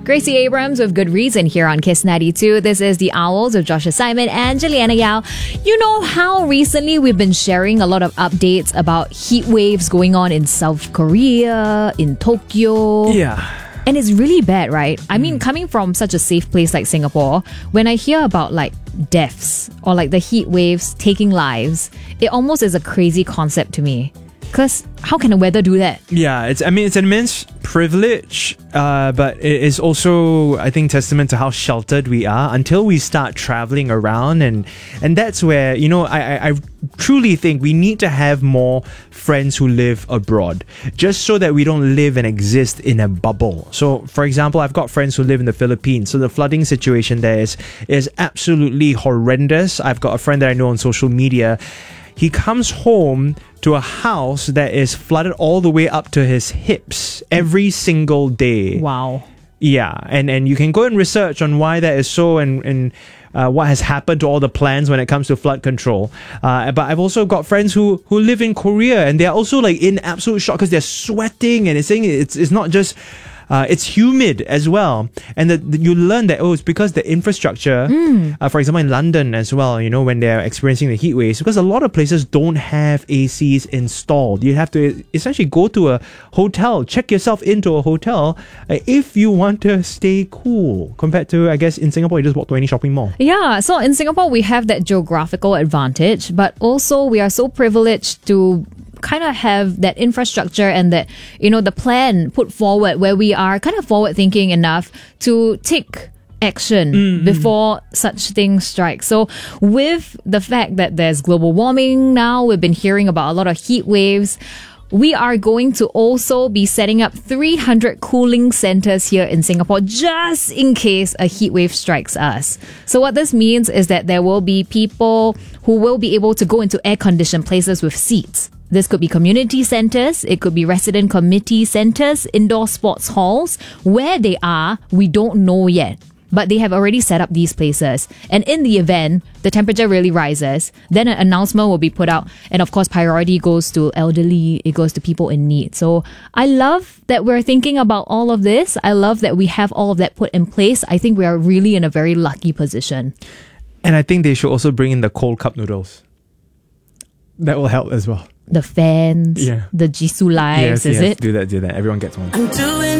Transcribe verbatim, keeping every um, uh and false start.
Gracie Abrams with Good Reason here on Kiss ninety-two. This is The Owls with Joshua Simon and Juliana Yao. You know how recently we've been sharing a lot of updates about heat waves going on in South Korea, in Tokyo. Yeah. And it's really bad, right? I mean, coming from such a safe place like Singapore, when I hear about like deaths or like the heat waves taking lives, it almost is a crazy concept to me. Because how can the weather do that? Yeah, it's. I mean, it's an immense privilege, uh, but it is also, I think, testament to how sheltered we are until we start traveling around, and and that's where, you know, I, I, I truly think we need to have more friends who live abroad, just so that we don't live and exist in a bubble. So, for example, I've got friends who live in the Philippines, so the flooding situation there is is absolutely horrendous. I've got a friend that I know on social media. He comes home to a house that is flooded all the way up to his hips every single day. Wow. Yeah, and, and you can go and research on why that is so, and, and uh, what has happened to all the plans when it comes to flood control. Uh, but I've also got friends who, who live in Korea, and they're also like in absolute shock because they're sweating, and it's saying it's, it's not just... Uh, it's humid as well, and the, the, you learn that, oh, it's because the infrastructure, mm. uh, for example in London as well, you know, when they're experiencing the heat waves, because a lot of places don't have A Cs installed. You have to essentially go to a hotel, check yourself into a hotel uh, if you want to stay cool, compared to, I guess, in Singapore, you just walk to any shopping mall. Yeah, so in Singapore, we have that geographical advantage, but also we are so privileged to kind of have that infrastructure and that, you know, the plan put forward where we are kind of forward thinking enough to take action mm-hmm. before such things strike. So with the fact that there's global warming now, we've been hearing about a lot of heat waves. We are going to also be setting up three hundred cooling centers here in Singapore just in case a heat wave strikes us. So what this means is that there will be people who will be able to go into air-conditioned places with seats. This could be community centers, it could be resident committee centers, indoor sports halls. Where they are, we don't know yet. But they have already set up these places. And in the event the temperature really rises, then an announcement will be put out. And of course, priority goes to elderly, it goes to people in need. So I love that we're thinking about all of this. I love that we have all of that put in place. I think we are really in a very lucky position. And I think they should also bring in the cold cup noodles. That will help as well. The fans, yeah. the Jisoo lives, yes, is yes, it? Do that, do that. Everyone gets one.